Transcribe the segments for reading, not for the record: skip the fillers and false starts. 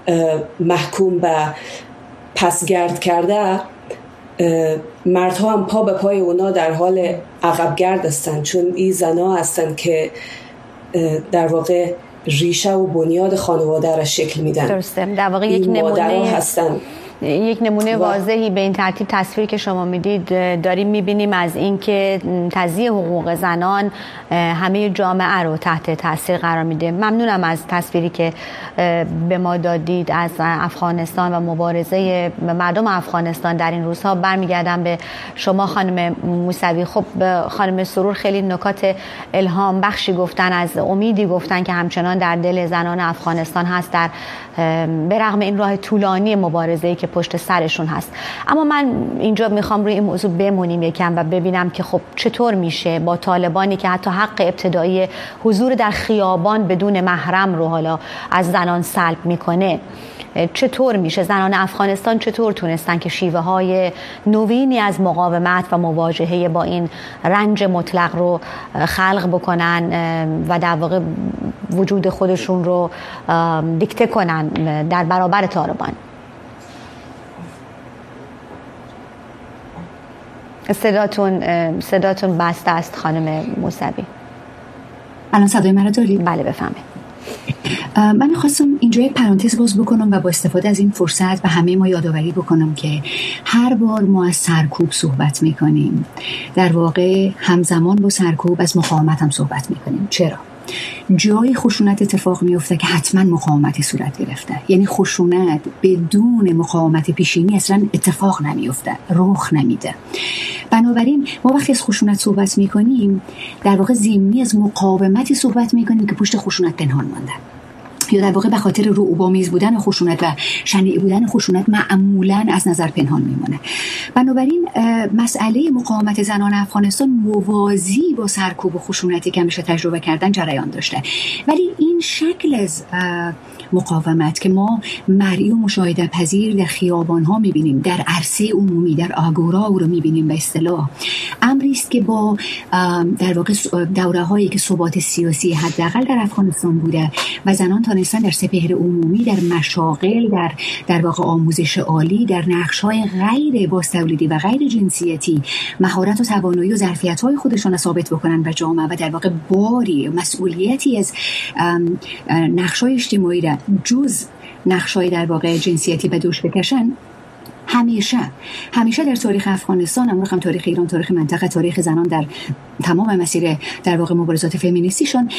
محکوم به پسگرد کرده، مردها هم پا به پای اونا در حال عقبگرد هستند، چون این زنها هستند که در واقع ریشه و بنیاد خانواده را شکل میدن. درسته، در واقع یک نمونه واضحی به این ترتیب تصویری که شما میدید داریم میبینیم از اینکه تضییع حقوق زنان همه جامعه رو تحت تاثیر قرار میده. ممنونم از تصویری که به ما دادید از افغانستان و مبارزه مردم افغانستان در این روزها. برمیگردم به شما خانم موسوی. خب خانم سرور خیلی نکات الهام بخشی گفتن، از امیدی گفتن که همچنان در دل زنان افغانستان هست در به رغم این راه طولانی مبارزه‌ای که پشت سرشون هست. اما من اینجا میخوام روی این موضوع بمونیم یکم و ببینم که خب چطور میشه با طالبانی که حتی حق ابتدایی حضور در خیابان بدون محرم رو حالا از زنان سلب میکنه، چطور میشه زنان افغانستان چطور تونستن که شیوه های نوینی از مقاومت و مواجهه با این رنج مطلق رو خلق بکنن و در واقع وجود خودشون رو دیکته کنن در برابر طالبان؟ صداتون بسته است خانم موسوی. الان صدای من رو دارید؟ بله بفهمید. من خواستم اینجا یک پرانتز باز بکنم و با استفاده از این فرصت به همه ما یادآوری بکنم که هر بار ما از سرکوب صحبت میکنیم در واقع همزمان با سرکوب از مقاومت هم صحبت میکنیم. چرا؟ جای خشونت اتفاق میفته که حتما مقاومتی صورت گرفته، یعنی خشونت بدون مقاومت پیشینی اصلا اتفاق نمیفته، رخ نمیده. بنابراین ما وقتی از خشونت صحبت میکنیم در واقع ضمنی از مقاومتی صحبت میکنیم که پشت خشونت پنهان مانده، یا در واقع به خاطر رعب‌آمیز بودن خشونت و شنیع بودن خشونت معمولاً از نظر پنهان میمونه. بنابراین مسئله مقاومت زنان افغانستان موازی با سرکوب و خشونتی که میشه تجربه کردن جریان داشته، ولی این شکل از مقاومت که ما مرئی و مشاهده پذیر در خیابان‌ها می‌بینیم، در عرصه عمومی، در آگورا رو می‌بینیم به اصطلاح، امری است که با در واقع دوره‌هایی که ثبات سیاسی حداقل در افغانستان بوده و زنان تانستن در سپهر عمومی، در مشاغل، در واقع آموزش عالی، در نقش‌های غیر بازتولیدی و غیر جنسیتی مهارت و توانایی و ظرفیت‌های خودشان را ثابت بکنن به جامعه و در واقع باری مسئولیتی از نقش‌های اجتماعی را جز نقش‌های در واقع جنسیتی به دوش بکشن، همیشه در تاریخ افغانستان، هم تاریخ ایران، تاریخ منطقه، تاریخ زنان در تمام مسیر در واقع مبارزات فمینیستیشون،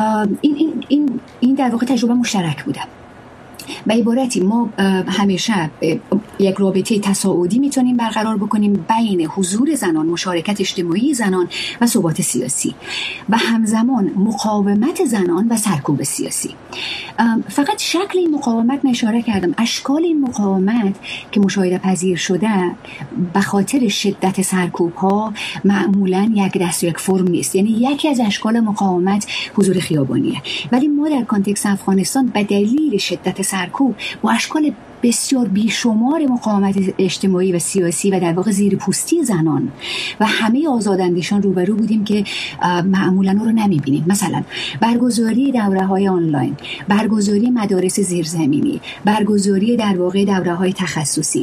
این در واقع تجربه مشترک بوده. به عبارتی ما همیشه یک رابطه تصاعدی میتونیم برقرار بکنیم بین حضور زنان، مشارکت اجتماعی زنان و ثبات سیاسی و همزمان مقاومت زنان و سرکوب سیاسی. فقط شکل این مقاومت اشاره کردم. اشکال این مقاومت که مشاهده پذیر شده به خاطر شدت سرکوب ها معمولا یک دست و یک فرم نیست، یعنی یکی از اشکال مقاومت حضور خیابانیه، ولی ما در کانتکست افغانستان به دلیل شدت سرکوب با اشکال بسیار بیشمار مقاومت اجتماعی و سیاسی و در واقع زیر پوستی زنان و همه آزاداندیشان روبرو بودیم که معمولاً رو نمیبینیم. مثلا برگزاری دوره‌های آنلاین، برگزاری مدارس زیرزمینی، برگزاری در واقع دوره‌های تخصصی،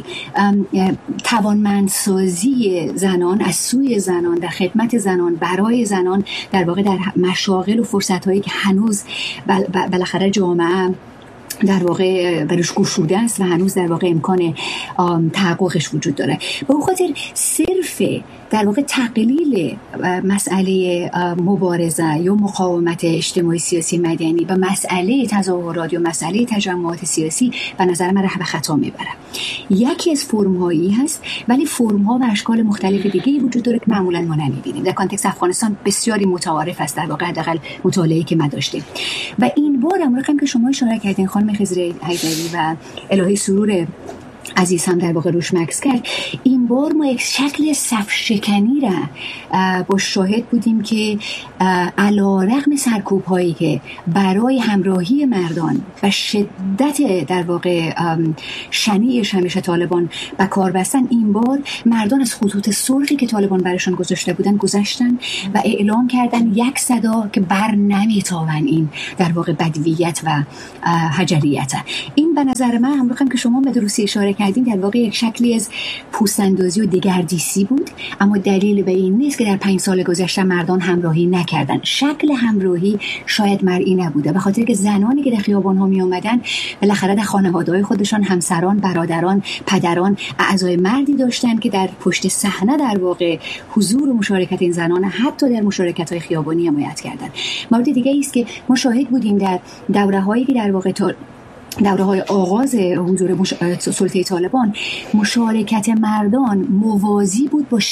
توانمندسازی زنان از سوی زنان در خدمت زنان برای زنان در واقع در مشاغل و فرصت‌هایی که هنوز بالاخره جامعه در واقع برش گشوده است و هنوز در واقع امکان تحققش وجود داره. به اون خاطر صرف در واقع تقلیل مسئله مبارزه یا مقاومت اجتماعی سیاسی مدنی و مسئله تظاهرات یا مسئله تجمعات سیاسی به نظر من به خطا میبره. یکی از فرم‌هایی هست، ولی فرم‌ها و اشکال مختلف دیگه‌ای وجود داره که معمولاً ما نمی‌بینیم. در کانتکست افغانستان بسیاری متعارف است، در واقع حداقل مطالعه‌ای که ما داشتیم. و این بار هم رقم که شما اشاره کردین خانم خضر حیدری و الهی سرور عزیز هم در واقع روش مکس کرد، این بار ما یک شکل صف شکنی را با شاهد بودیم که علی‌رغم سرکوب هایی که برای همراهی مردان و شدت در واقع شنیع شمش طالبان به کار بستن، این بار مردان از خطوط سرخی که طالبان برشان گذاشته بودن گذشتن و اعلام کردن یک صدا که بر نمیتابن این در واقع بدویت و حجریت. این به نظر من همونطور که شما به درستی اشاره کردین در واقع یک شکلی از پوست‌اندازی و دگردیسی بود، اما دلیل به این نیست که در 5 سال گذشته مردان همراهی نکردن. شکل همراهی شاید مرئی نبوده، به خاطر که زنانی که در خیابان‌ها می اومدن بالاخره در خانواده‌های خودشان همسران، برادران، پدران، اعضای مردی داشتن که در پشت صحنه در واقع حضور و مشارکت این زنان حتی در مشارکت‌های خیابانی حمایت کردن. مورد دیگه است که ما شاهد بودیم در دوره‌هایی که در واقع دوره‌های آغاز حضور سلطه طالبان مشارکت مردان موازی بود با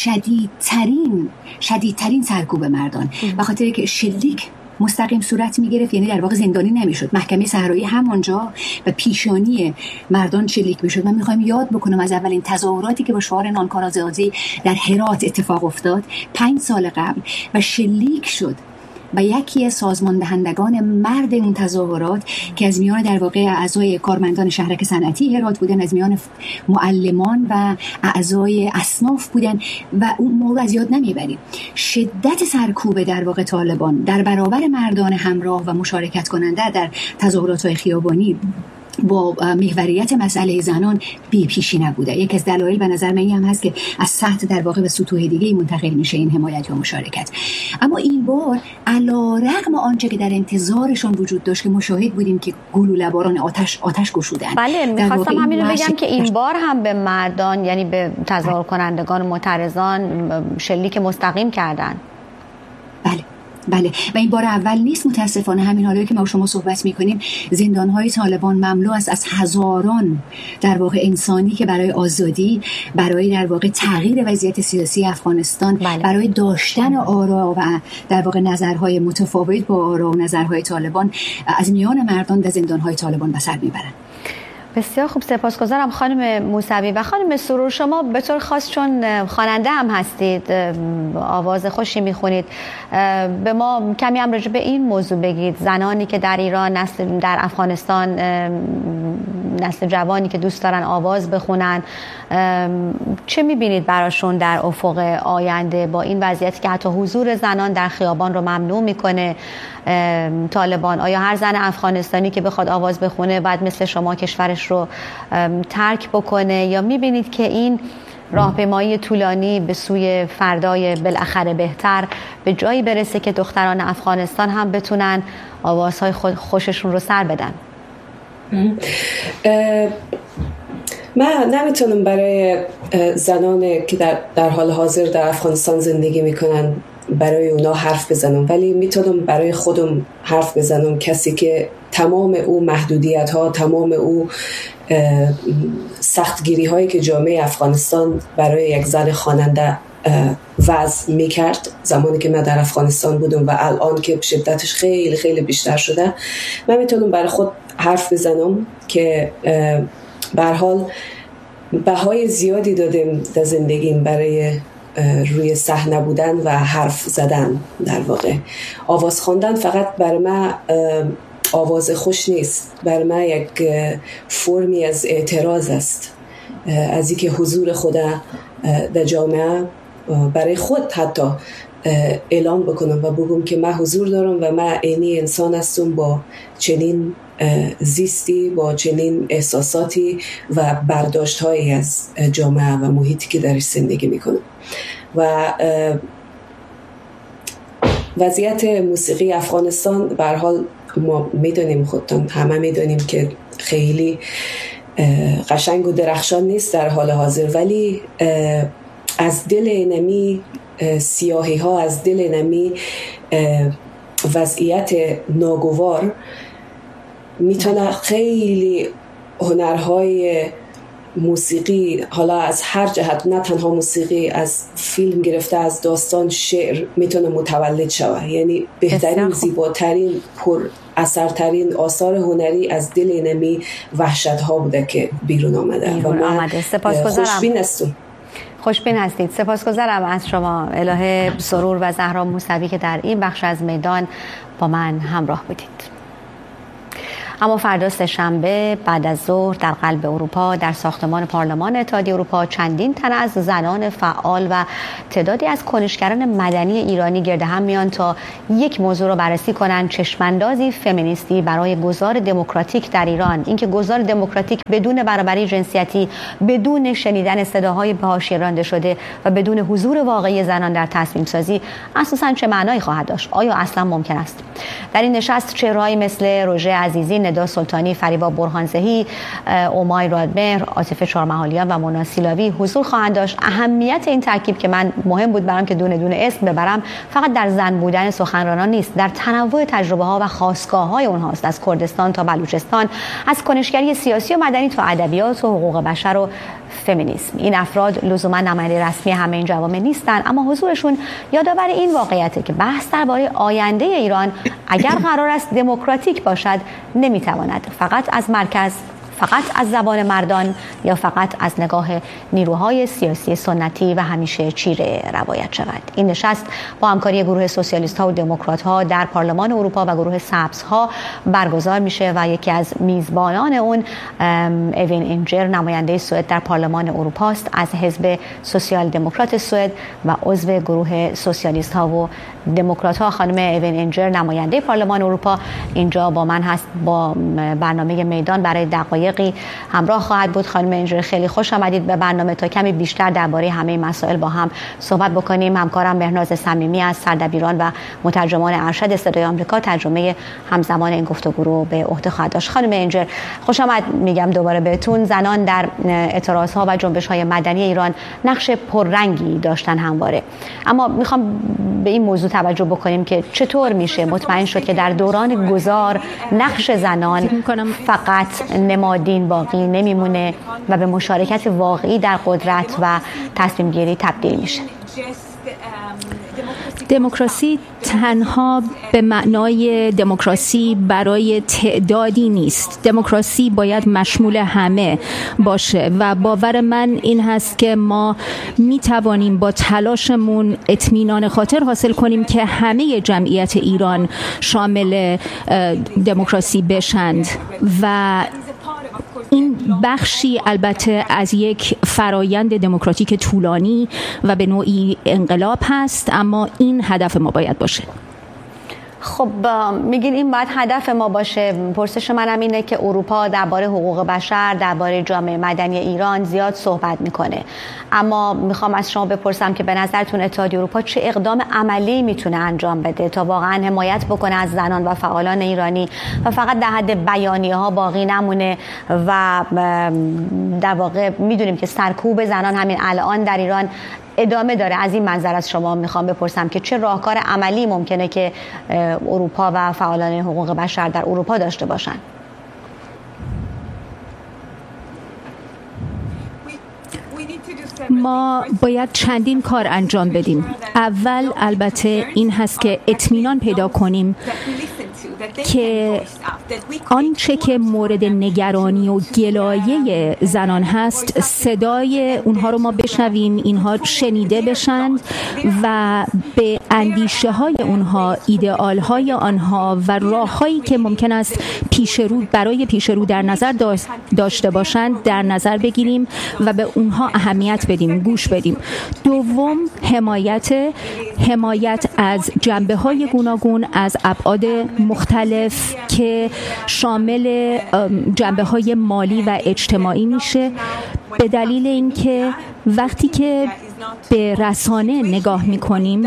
شدیدترین سرکوب مردان، به خاطر که شلیک مستقیم صورت می‌گرفت، یعنی در واقع زندانی نمی‌شد، محکمه صحرایی همونجا و پیشانی مردان شلیک می‌شد. من می‌خوام یاد بکنم از اولین تظاهراتی که با شعار نانکار آزادی در هرات اتفاق افتاد 5 سال قبل و شلیک شد و یکی از سازمان دهندگان مرد اون تظاهرات که از میان در واقع اعضای کارمندان شهرک صنعتی هرات بودن، از میان معلمان و اعضای اصناف بودن و اون موضوع از یاد نمیبریم. شدت سرکوب در واقع طالبان در برابر مردان همراه و مشارکت کننده در تظاهرات خیابانی با محوریت مسئله زنان بی پیشی نبوده. یک از دلایل به نظر من این هم هست که از سطح در واقع به سطوح دیگه منتقل میشه این حمایت و مشارکت. اما این بار علی‌رغم آنچه که در انتظارشون وجود داشت که مشاهد بودیم که گلوله‌باران آتش گشودن. بله، می‌خواستم همین رو بگم که این بار هم به مردان، یعنی به تظاهر کنندگان و معترضان شلیک مستقیم کردن. بله و این بار اول نیست متاسفانه. همین حالا که ما شما صحبت می‌کنیم زندان‌های طالبان مملو است از هزاران در واقع انسانی که برای آزادی، برای در واقع تغییر وضعیت سیاسی افغانستان، برای داشتن آرا و در واقع نظرهای متفاوت با آرا و نظرهای طالبان از میان مردان در زندان‌های طالبان به سر میبرند. بسیار خوب، سپاسگزارم خانم موسوی. و خانم سرور، شما به طور خاص چون خواننده هم هستید، آواز خوشی میخونید، به ما کمی هم راجع به این موضوع بگید. زنانی که در ایران، در افغانستان، نسل جوانی که دوست دارن آواز بخونن، چه میبینید براشون در افق آینده با این وضعیتی که حتی حضور زنان در خیابان رو ممنوع میکنه طالبان؟ آیا هر زن افغانستانی که بخواد آواز بخونه باید مثل شما کشورش رو ترک بکنه، یا میبینید که این راهپیمایی طولانی به سوی فردای بالاخره بهتر به جایی برسه که دختران افغانستان هم بتونن آوازهای خوششون رو سر بدن؟ من نمیتونم برای زنانی که در حال حاضر در افغانستان زندگی میکنن برای اونا حرف بزنم، ولی میتونم برای خودم حرف بزنم، کسی که تمام او محدودیت ها، تمام او سختگیری هایی که جامعه افغانستان برای یک زن خواننده وضع میکرد زمانی که من در افغانستان بودم و الان که شدتش خیلی خیلی بیشتر شده، من میتونم برای خود حرف بزنم که به هر حال بهای زیادی دادیم در زندگیم برای روی صحنه بودن و حرف زدن. در واقع آواز خواندن فقط برای من آواز خوش نیست، برای من یک فرمی از اعتراض است، از اینکه حضور خود در جامعه برای خود حتی اعلام بکنم و بگم که من حضور دارم و من اینی انسان هستم با چنین زیستی، با چنین احساساتی و برداشت‌هایی از جامعه و محیطی که درش زندگی میکنم. و وضعیت موسیقی افغانستان به هر حال ما میدونیم، خودتون همه میدونیم که خیلی قشنگ و درخشان نیست در حال حاضر، ولی از دل نمی سیاهی ها، از دل نمی وضعیت ناگوار میتونه خیلی هنرهای موسیقی، حالا از هر جهت، نه تنها موسیقی، از فیلم گرفته از داستان، شعر میتونه متولد شود. یعنی بهترین، زیباترین، پر اثرترین آثار هنری از دل اینمی وحشت ها بوده که بیرون آمده و من خوشبین هستید. سپاسگزارم از شما الهه سرور و زهرا موسوی که در این بخش از میدان با من همراه بودید. اما فردا سه‌شنبه بعد از ظهر در قلب اروپا در ساختمان پارلمان اتحادیه اروپا چندین تن از زنان فعال و تعدادی از کنشگران مدنی ایرانی گرد هم میان تا یک موضوع رو بررسی کنند: چشماندازی فمینیستی برای گذار دموکراتیک در ایران. اینکه گذار دموکراتیک بدون برابری جنسیتی، بدون شنیدن صداهای به حاشیه رانده شده و بدون حضور واقعی زنان در تصمیم سازی اساساً چه معنایی خواهد داشت؟ آیا اصلا ممکن است؟ در این نشست چهره‌هایی مثل روژه عزیزی، ندا سلطانی، فریبا برهانزهی، اومای رادمهر، عاطفه چهارمحالیان و مونا سیلاوی حضور خواهند داشت. اهمیت این ترکیب که من مهم بود برام که دونه دونه اسم ببرم، فقط در زن بودن سخنرانان نیست، در تنوع تجربه ها و خاستگاه های اونهاست، از کردستان تا بلوچستان، از کنشگری سیاسی و مدنی تا ادبیات و حقوق بشر و فمینیسم. این افراد لزوما نماینده رسمی همه این جوامع نیستن، اما حضورشون یادآور این واقعیته که بحث درباره آینده ایران اگر قرار است دموکراتیک باشد نمیتواند فقط از مرکز، فقط از زبان مردان یا فقط از نگاه نیروهای سیاسی سنتی و همیشه چیره روایت شود. این نشست با همکاری گروه سوسیالیست ها و دموکرات ها در پارلمان اروپا و گروه سبز ها برگزار میشه و یکی از میزبانان اون اوین اینجر، نماینده سوئد در پارلمان اروپا است، از حزب سوسیال دموکرات سوئد و عضو گروه سوسیالیست ها و دموکرات ها. خانم اوین اینجر، نماینده پارلمان اروپا، اینجا با من هست، با برنامه میدان برای دقایقی همراه خواهد بود. خانم اینجر، خیلی خوش آمدید به برنامه تا کمی بیشتر درباره همه مسائل با هم صحبت بکنیم. همکارم مهناز صمیمی از سردبیران و مترجمان ارشد صدای آمریکا ترجمه همزمان این گفتگو رو به عهده خواهد داشت. خانم اینجر، خوش آمد میگم دوباره بهتون. زنان در اعتراضها و جنبش‌های مدنی ایران نقش پررنگی داشتن همواره، اما میخوام به این موضوع توجه بکنیم که چطور میشه مطمئن شد که در دوران گذار نقش زنان فقط نمادین باقی نمیمونه و به مشارکت واقعی در قدرت و تصمیم گیری تبدیل میشه. دموکراسی تنها به معنای دموکراسی برای تعدادی نیست. دموکراسی باید مشمول همه باشه و باور من این هست که ما می توانیم با تلاشمون اطمینان خاطر حاصل کنیم که همه جمعیت ایران شامل دموکراسی بشند و این بخشی البته از یک فرایند دموکراتیک طولانی و به نوعی انقلاب هست، اما این هدف ما باید باشه. خب میگین این باید هدف ما باشه. پرسش منم اینه که اروپا درباره حقوق بشر، درباره جامعه مدنی ایران زیاد صحبت میکنه، اما میخوام از شما بپرسم که به نظرتون اتحادیه اروپا چه اقدام عملی میتونه انجام بده تا واقعا حمایت بکنه از زنان و فعالان ایرانی و فقط در حد بیانیه ها باقی نمونه و در واقع میدونیم که سرکوب زنان همین الان در ایران ادامه داره. از این منظر از شما میخوام بپرسم که چه راهکار عملی ممکنه که اروپا و فعالان حقوق بشر در اروپا داشته باشن؟ ما باید چندین کار انجام بدیم. اول البته این هست که اطمینان پیدا کنیم که آنچه که مورد نگرانی و گلایه زنان هست صدای اونها رو ما بشنویم، اینها شنیده بشند و به اندیشه های اونها، ایدئال های آنها و راه هایی که ممکن است برای پیش رو در نظر داشته باشند در نظر بگیریم و به اونها اهمیت بدیم، گوش بدیم. دوم، حمایت از جنبه های گوناگون، از ابعاد مختلف که شامل جنبه های مالی و اجتماعی میشه، به دلیل اینکه وقتی که به رسانه نگاه میکنیم،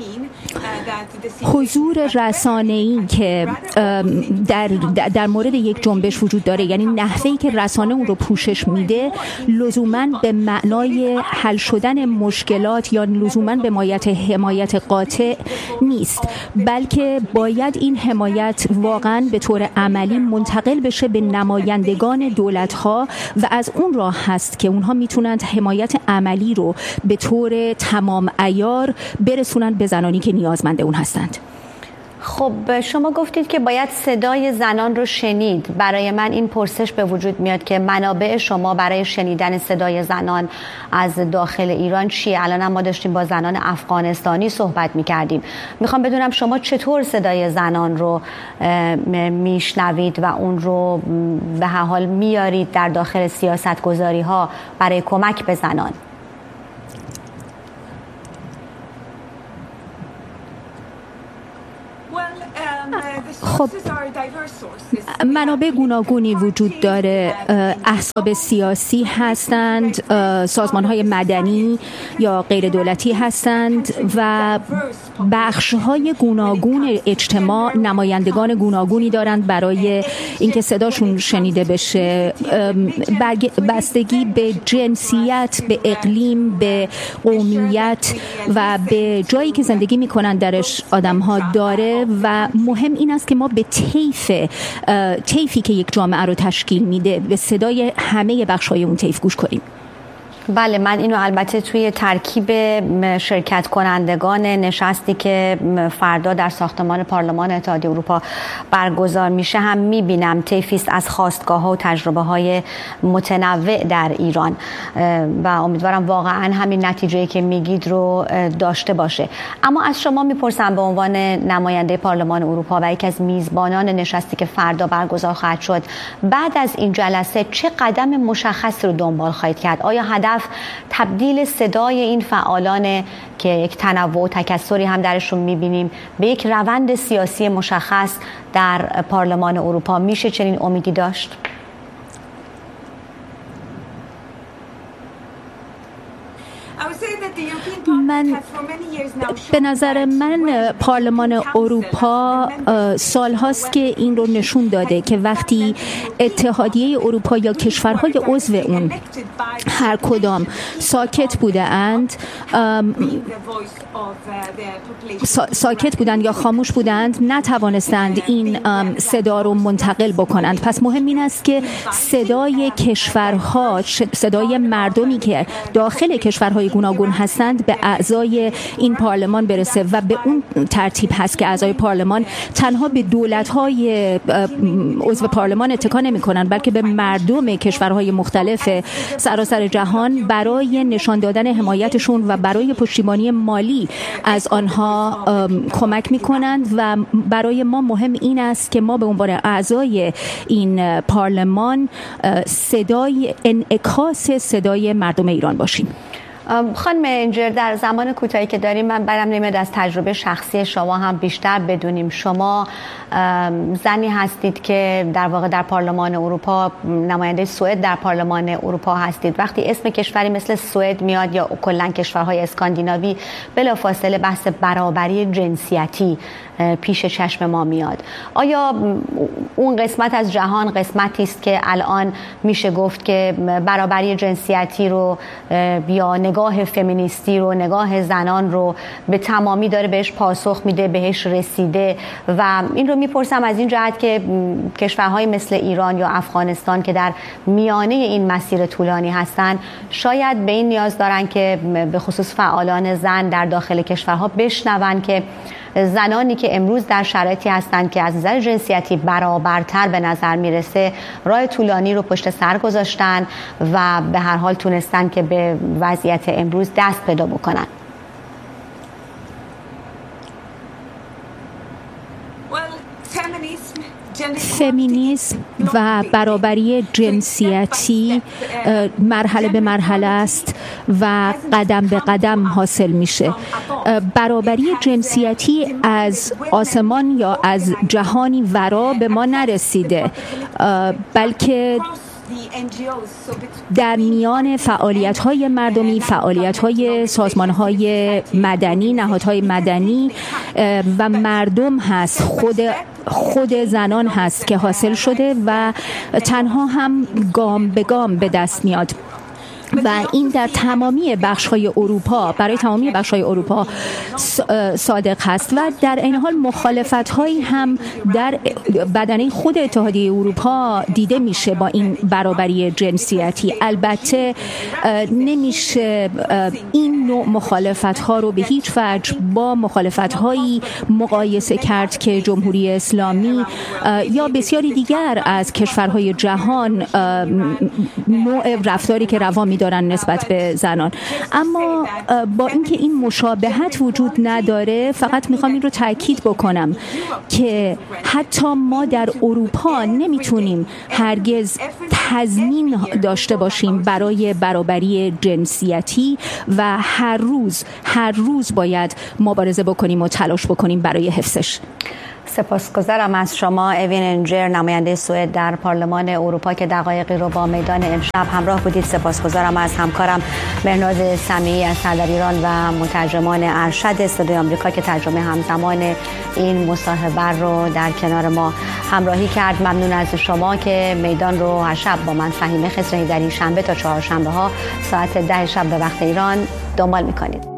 حضور رسانه‌ای که در مورد یک جنبش وجود داره، یعنی نحوهی که رسانه اون رو پوشش میده، لزوماً به معنای حل شدن مشکلات یا لزوماً به حمایت قاطع نیست، بلکه باید این حمایت واقعاً به طور عملی منتقل بشه به نمایندگان دولت‌ها و از اون راه هست که اونها میتونند حمایت عملی رو به طور تمام عیار برسونند به زنانی که نیازمند اون هستند. خب شما گفتید که باید صدای زنان رو شنید. برای من این پرسش به وجود میاد که منابع شما برای شنیدن صدای زنان از داخل ایران چیه؟ الان ما داشتیم با زنان افغانستانی صحبت میکردیم. میخوام بدونم شما چطور صدای زنان رو میشنوید و اون رو به هر حال میارید در داخل سیاستگذاری ها برای کمک به زنان؟ خب منابع گوناگونی وجود داره. احزاب سیاسی هستند، سازمان‌های مدنی یا غیر دولتی هستند و بخش‌های گوناگون اجتماع نمایندگان گوناگونی دارند برای اینکه صداشون شنیده بشه. بستگی به جنسیت، به اقلیم، به قومیت و به جایی که زندگی می‌کنند درش آدم‌ها داره و مهم این است که ما به طیفی که یک جامعه رو تشکیل میده به صدای همه بخش‌های اون طیف گوش کنیم. بله، من اینو البته توی ترکیب شرکت کنندگان نشستی که فردا در ساختمان پارلمان اتحادیه اروپا برگزار میشه هم میبینم. طیفی است از خواستگاه‌ها و تجربه‌های متنوع در ایران و امیدوارم واقعا همین نتیجه‌ای که میگید رو داشته باشه. اما از شما میپرسم به عنوان نماینده پارلمان اروپا و یکی از میزبانان نشستی که فردا برگزار خواهد شد، بعد از این جلسه چه قدم مشخصی رو دنبال خواهید کرد؟ آیا هدف تبدیل صدای این فعالان که یک تنوع و تکثری هم درشون میبینیم به یک روند سیاسی مشخص در پارلمان اروپا میشه چنین امیدی داشت؟ به نظر من پارلمان اروپا سالهاست که این رو نشون داده که وقتی اتحادیه اروپا یا کشورهای عضو اون هر کدام ساکت بودند یا خاموش بودند، نتوانستند این صدا رو منتقل بکنند. پس مهم این است که صدای کشورها، صدای مردمی که داخل کشورهای گوناگون هستند به اعضای این پارلمان برسه و به اون ترتیب هست که اعضای پارلمان تنها به دولت‌های عضو پارلمان اتکا نمی‌کنند، بلکه به مردم کشورهای مختلف سراسر جهان برای نشان دادن حمایتشون و برای پشتیبانی مالی از آنها کمک می‌کنند. و برای ما مهم این است که ما به عنوان اعضای این پارلمان صدای انعکاس صدای مردم ایران باشیم. خانم انجر، در زمان کوتاهی که داریم من برم نمیاد از تجربه شخصی شما هم بیشتر بدونیم. شما زنی هستید که در واقع در پارلمان اروپا نماینده سوئد در پارلمان اروپا هستید. وقتی اسم کشوری مثل سوئد میاد یا کلا کشورهای اسکاندیناوی، بلافاصله بحث برابری جنسیتی پیش چشم ما میاد. آیا اون قسمت از جهان قسمتی است که الان میشه گفت که برابری جنسیتی رو یا نگاه فمینیستی رو، نگاه زنان رو به تمامی داره بهش پاسخ میده، بهش رسیده؟ و این رو میپرسم از این جهت که کشورهای مثل ایران یا افغانستان که در میانه این مسیر طولانی هستن، شاید به این نیاز دارن که به خصوص فعالان زن در داخل کشورها بشنون که زنانی که امروز در شرایطی هستند که از نظر جنسیتی برابرتر به نظر میرسه، راه طولانی رو پشت سر گذاشتن و به هر حال تونستن که به وضعیت امروز دست پیدا بکنن. فمینیسم و برابری جنسیتی مرحله به مرحله است و قدم به قدم حاصل میشه. برابری جنسیتی از آسمان یا از جهانی ورا به ما نرسیده، بلکه در میان فعالیت‌های مردمی، فعالیت‌های سازمان‌های مدنی، نهادهای مدنی و مردم هست، خود زنان هست که حاصل شده و تنها هم گام به گام به دست میاد و این در تمامی بخش‌های اروپا، برای تمامی بخش‌های اروپا صادق هست و در این حال مخالفت‌هایی هم در بدنه خود اتحادیه اروپا دیده میشه با این برابری جنسیتی. البته نمیشه این نوع مخالفت‌ها رو به هیچ وجه با مخالفت‌هایی مقایسه کرد که جمهوری اسلامی یا بسیاری دیگر از کشورهای جهان نوع رفتاری که روا دارن نسبت به زنان. اما با اینکه این مشابهت وجود نداره، فقط میخوام این رو تاکید بکنم که حتی ما در اروپا نمیتونیم هرگز تضمین داشته باشیم برای برابری جنسیتی و هر روز باید مبارزه بکنیم و تلاش بکنیم برای حفظش. سپاسگزارم از شما اوین انجر، نماینده سوئد در پارلمان اروپا که دقایقی رو با میدان امشب همراه بودید. سپاسگزارم از همکارم مهناز سمیعی از سردر ایران و مترجمان ارشد استودیوی آمریکا که ترجمه همزمان این مصاحبه رو در کنار ما همراهی کرد. ممنون از شما که میدان رو هر شب با من فهیمه خسروی در این شنبه تا چهارشنبه ها ساعت 10 شب به وقت ایران دنبال میکنید.